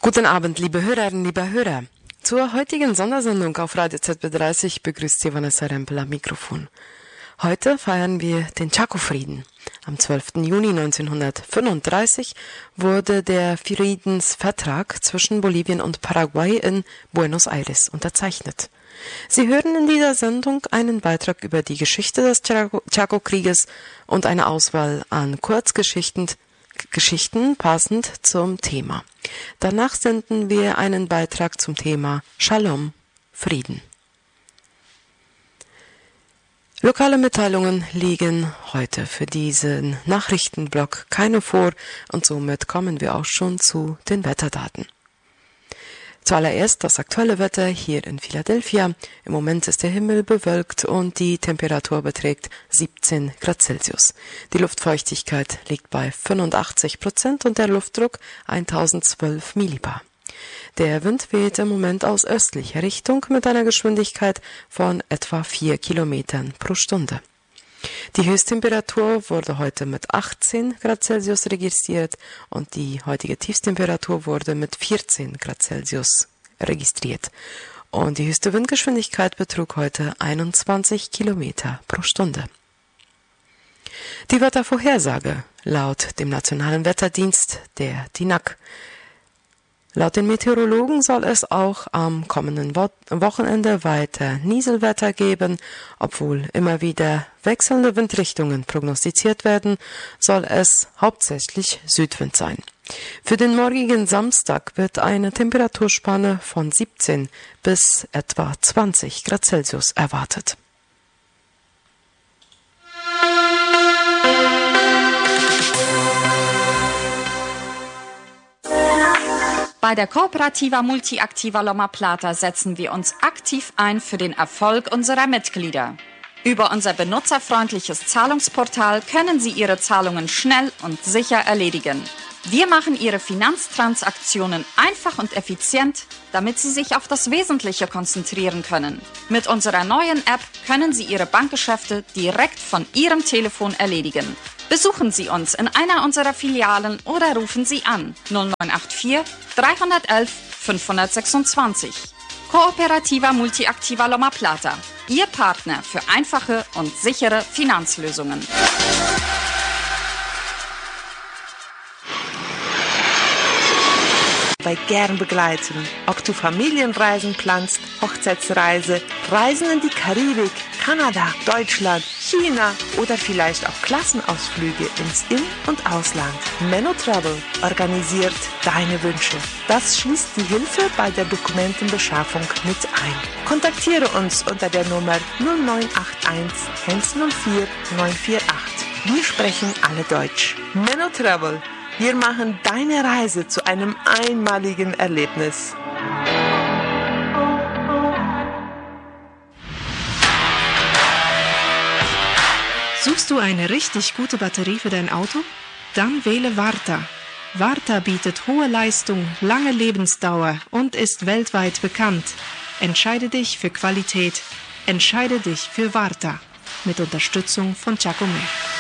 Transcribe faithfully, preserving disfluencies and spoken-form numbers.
Guten Abend, liebe Hörerinnen, liebe Hörer. Zur heutigen Sondersendung auf Radio Z B dreißig begrüßt Sie Vanessa Rempel am Mikrofon. Heute feiern wir den Chaco-Frieden. Am zwölften Juni neunzehnhundertfünfunddreißig wurde der Friedensvertrag zwischen Bolivien und Paraguay in Buenos Aires unterzeichnet. Sie hören in dieser Sendung einen Beitrag über die Geschichte des Chaco-Krieges und eine Auswahl an Kurzgeschichten Geschichten passend zum Thema. Danach senden wir einen Beitrag zum Thema Shalom, Frieden. Lokale Mitteilungen liegen heute für diesen Nachrichtenblock keine vor und somit kommen wir auch schon zu den Wetterdaten. Zuallererst das aktuelle Wetter hier in Philadelphia. Im Moment ist der Himmel bewölkt und die Temperatur beträgt siebzehn Grad Celsius. Die Luftfeuchtigkeit liegt bei fünfundachtzig Prozent und der Luftdruck tausendzwölf Millibar. Der Wind weht im Moment aus östlicher Richtung mit einer Geschwindigkeit von etwa vier Kilometern pro Stunde. Die Höchsttemperatur wurde heute mit achtzehn Grad Celsius registriert und die heutige Tiefstemperatur wurde mit vierzehn Grad Celsius registriert. Und die höchste Windgeschwindigkeit betrug heute einundzwanzig Kilometer pro Stunde. Die Wettervorhersage laut dem Nationalen Wetterdienst, der D I N A C. Laut den Meteorologen soll es auch am kommenden Wo- Wochenende weiter Nieselwetter geben. Obwohl immer wieder wechselnde Windrichtungen prognostiziert werden, soll es hauptsächlich Südwind sein. Für den morgigen Samstag wird eine Temperaturspanne von siebzehn bis etwa zwanzig Grad Celsius erwartet. Bei der Cooperativa Multiactiva Loma Plata setzen wir uns aktiv ein für den Erfolg unserer Mitglieder. Über unser benutzerfreundliches Zahlungsportal können Sie Ihre Zahlungen schnell und sicher erledigen. Wir machen Ihre Finanztransaktionen einfach und effizient, damit Sie sich auf das Wesentliche konzentrieren können. Mit unserer neuen App können Sie Ihre Bankgeschäfte direkt von Ihrem Telefon erledigen. Besuchen Sie uns in einer unserer Filialen oder rufen Sie an null neun acht vier, dreihundertelf, fünfhundertsechsundzwanzig. Cooperativa Multiactiva Loma Plata, Ihr Partner für einfache und sichere Finanzlösungen. Bei gern begleiten, ob du Familienreisen planst, Hochzeitsreise, Reisen in die Karibik, Kanada, Deutschland, China oder vielleicht auch Klassenausflüge ins In- und Ausland. Menno Travel organisiert deine Wünsche. Das schließt die Hilfe bei der Dokumentenbeschaffung mit ein. Kontaktiere uns unter der Nummer null neun acht eins eins null vier neun vier acht. Wir sprechen alle Deutsch. Menno Travel. Wir machen deine Reise zu einem einmaligen Erlebnis. Suchst du eine richtig gute Batterie für dein Auto? Dann wähle Varta. Varta bietet hohe Leistung, lange Lebensdauer und ist weltweit bekannt. Entscheide dich für Qualität. Entscheide dich für Varta. Mit Unterstützung von Chacomé.